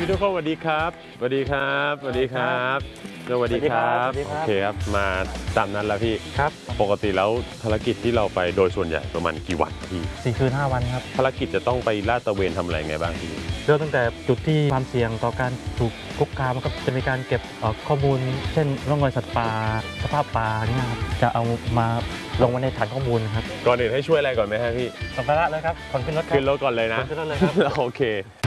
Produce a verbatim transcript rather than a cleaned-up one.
พี่ทุกคนสวัสดีครับสวัสดีครับสวัสดีครับสวัสดีครับโอเคครับมาตามนั้นแล้วพี่ครับปกติแล้วภารกิจที่เราไปโดยส่วนใหญ่ประมาณกี่วันพี่สี่คืนห้าวันครับภารกิจจะต้องไปลาดตระเวนทำอะไรไงบ้างพี่เริ่มตั้งแต่จุดที่ความเสี่ยงต่อการถูกคุกคามก็จะมีการเก็บข้อมูลเช่นร่องรอยสัตว์ป่าสภาพป่าเนี่ยครับจะเอามาลงไว้ในฐานข้อมูลครับก่อนอื่นให้ช่วยอะไรก่อนไหมฮะพี่สัมภาระเลยครับก่อนขึ้นรถขึ้นรถก่อนเลยนะขึ้นรถเลยครับโอเค